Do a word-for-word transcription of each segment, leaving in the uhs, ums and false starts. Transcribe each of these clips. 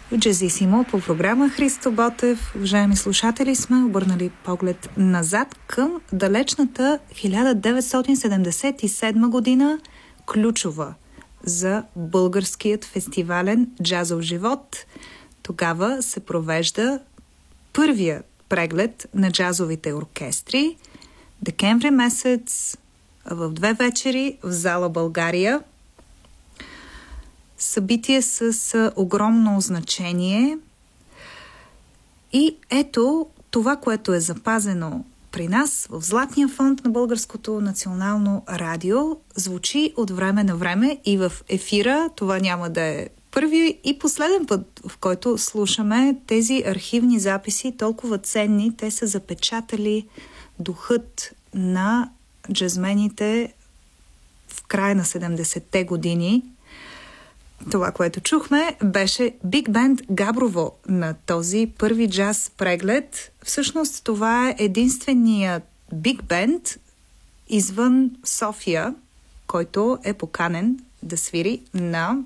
Джазисимо по програма Христо Ботев. Уважаеми слушатели, сме обърнали поглед назад към далечната хиляда деветстотин седемдесет и седма година, ключова за българският фестивален джазов живот. Тогава се провежда първия преглед на джазовите оркестри. Декември месец в две вечери в зала България. Събитие с огромно значение. И ето това, което е запазено при нас в Златния фонд на Българското национално радио, звучи от време на време и в ефира. Това няма да е първи и последен път, в който слушаме тези архивни записи, толкова ценни. Те са запечатали духът на джазмените в края на седемдесетте години. Това, което чухме, беше Биг Бенд Габрово на този първи джаз преглед. Всъщност това е единственият Биг Бенд извън София, който е поканен да свири на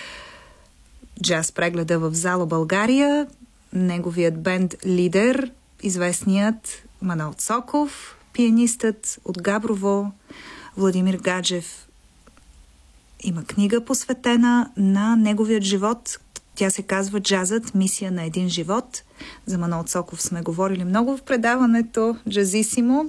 джаз прегледа в зала България. Неговият бенд лидер, известният Манол Цоков, пианистът от Габрово, Владимир Гаджев, има книга посветена на неговият живот. Тя се казва "Джазът. Мисия на един живот". За Манол Цоков сме говорили много в предаването Джазисимо.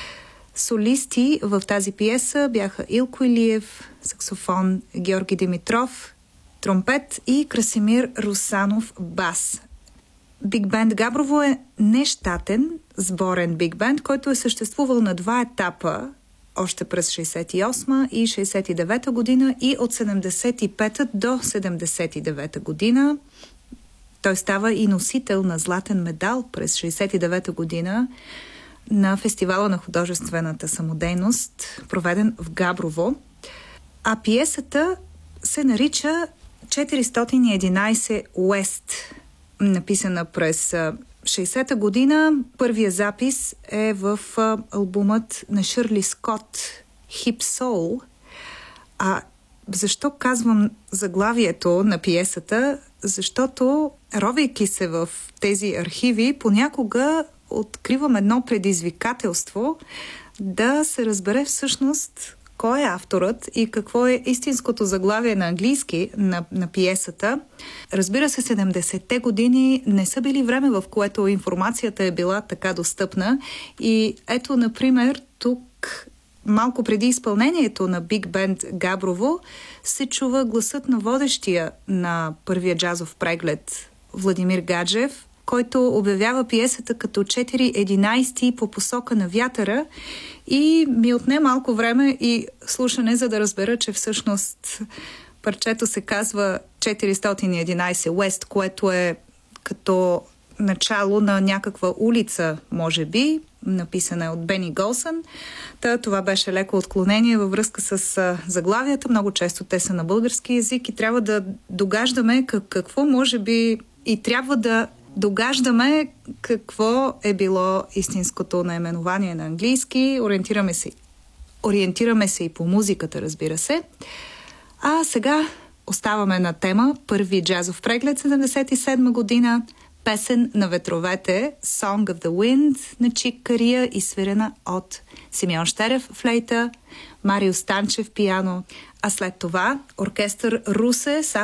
Солисти в тази пиеса бяха Илко Илиев, саксофон Георги Димитров, тромпет и Красимир Русанов бас. Биг Бенд Габрово е нещатен сборен биг бенд, който е съществувал на два етапа още през шейсет и осма и шейсет и девета година и от седемдесет и пета до седемдесет и девета година. Той става и носител на златен медал през шейсет и девета година на фестивала на художествената самодейност, проведен в Габрово. А пиесата се нарича четиристотин и единайсет Уест, написана през шейсета година. Първия запис е в албумът на Шърли Скот "Hip Soul". А защо казвам заглавието на пиесата? Защото, ровейки се в тези архиви, понякога откривам едно предизвикателство да се разбере всъщност кой е авторът и какво е истинското заглавие на английски на, на пиесата. Разбира се, седемдесетте години не са били време, в което информацията е била така достъпна. И ето, например, тук малко преди изпълнението на Биг Бенд Габрово се чува гласът на водещия на първия джазов преглед Владимир Гаджев, който обявява пиесата като четири единайсети по посока на вятъра, и ми отне малко време и слушане, за да разбера, че всъщност парчето се казва четиристотин и единайсет Уест, което е като начало на някаква улица, може би, написана е от Бени Голсън. Та, това беше леко отклонение във връзка с а, заглавията. Много често те са на български език и трябва да догаждаме как, какво може би и трябва да догаждаме какво е било истинското наименование на английски. Ориентираме се, ориентираме се и по музиката, разбира се. А сега оставаме на тема първи джазов преглед седемдесет и седма година. Песен на ветровете, Song of the Wind на Чик Кария, изсвирена от Симеон Щерев флейта, Марио Станчев пиано, а след това оркестър Русе с